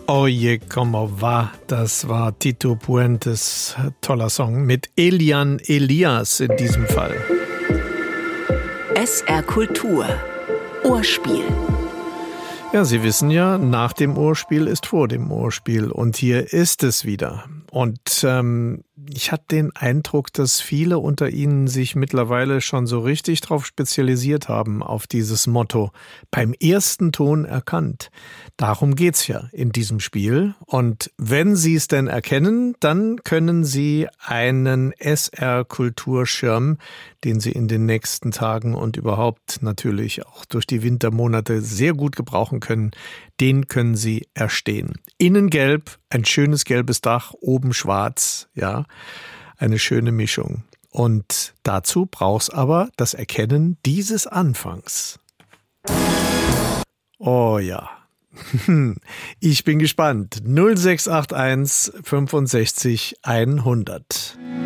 Oye, como va, das war Tito Puentes toller Song mit Elian Elias in diesem Fall. SR Kultur Ohrspiel. Ja, Sie wissen ja, nach dem Ohrspiel ist vor dem Ohrspiel und hier ist es wieder. Und ich hatte den Eindruck, dass viele unter Ihnen sich mittlerweile schon so richtig drauf spezialisiert haben, auf dieses Motto, beim ersten Ton erkannt. Darum geht's ja in diesem Spiel. Und wenn Sie es denn erkennen, dann können Sie einen SR-Kulturschirm, den Sie in den nächsten Tagen und überhaupt natürlich auch durch die Wintermonate sehr gut gebrauchen können, den können Sie erstehen. Innen gelb, ein schönes gelbes Dach, oben schwarz, ja, eine schöne Mischung. Und dazu braucht's aber das Erkennen dieses Anfangs. Oh ja. Ich bin gespannt. 0681 65 100.